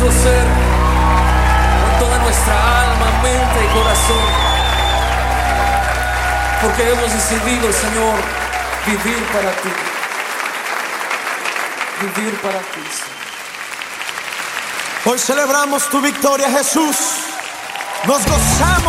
nuestro ser, con toda nuestra alma, mente y corazón, porque hemos decidido, Señor, vivir para ti. Vivir para ti, Señor. Hoy celebramos tu victoria, Jesús. Nos gozamos.